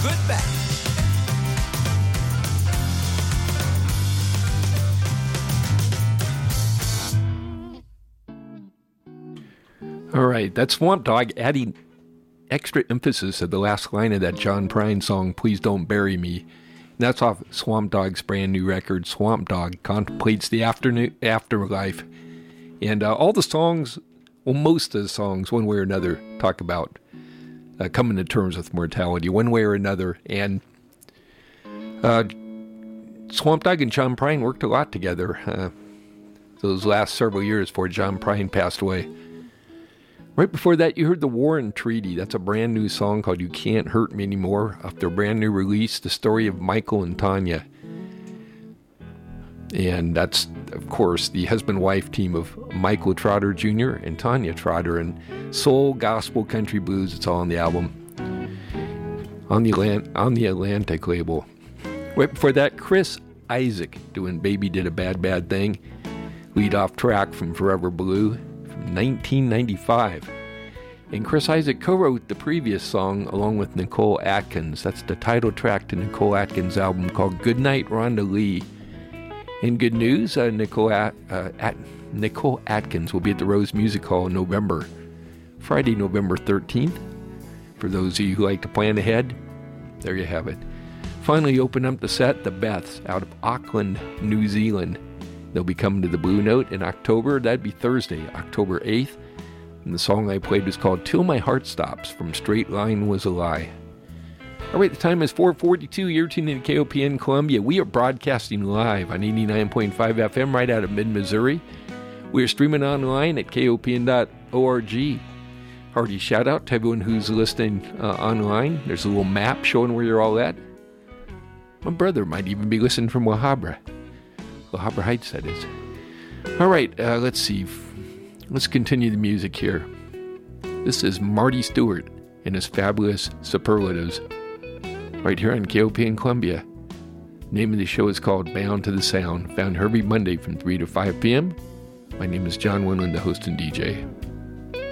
good back. All right, that's Swamp Dogg adding extra emphasis at the last line of that John Prine song, Please Don't Bury Me. And that's off Swamp Dogg's brand new record, Swamp Dogg Contemplates the Afterlife. And all the songs, well, most of the songs, one way or another, talk about coming to terms with mortality, one way or another. And Swamp Dogg and John Prine worked a lot together those last several years before John Prine passed away. Right before that, you heard The Warren Treaty. That's a brand new song called You Can't Hurt Me Anymore, off their brand new release, The Story of Michael and Tanya. And that's, of course, the husband-wife team of Michael Trotter Jr. and Tanya Trotter. And soul, gospel, country, blues, it's all on the album. On the Atlantic label. Right before that, Chris Isaak doing Baby Did a Bad, Bad Thing. Lead-off track from Forever Blue. 1995. And Chris Isaak co-wrote the previous song along with Nicole Atkins. That's the title track to Nicole Atkins' album called Goodnight Rhonda Lee. In good news, Nicole Atkins will be at the Rose Music Hall in November, Friday, November 13th. For those of you who like to plan ahead, there you have it. Finally open up the set, the Beths, out of Auckland, New Zealand. They'll be coming to the Blue Note in October. That'd be Thursday, October 8th. And the song I played was called Till My Heart Stops from Straight Line Was a Lie. All right, the time is 4:42. You're tuning in to KOPN Columbia. We are broadcasting live on 89.5 FM right out of mid-Missouri. We are streaming online at kopn.org. Hearty shout out to everyone who's listening online. There's a little map showing where you're all at. My brother might even be listening from Wahhabra Heights, that is. All right, let's see. Let's continue the music here. This is Marty Stewart and his fabulous superlatives right here on KOPN Columbia. Name of the show is called Bound to the Sound, found every Monday from 3 to 5 p.m. My name is John Winland, the host and DJ.